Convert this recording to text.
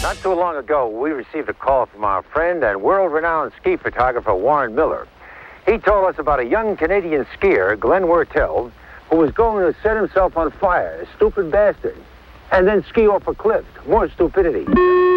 Not too long ago, we received a call from our friend and world-renowned ski photographer, Warren Miller. He told us about a young Canadian skier, Glenn Wertel, who was going to set himself on fire, a stupid bastard, and then ski off a cliff. More stupidity.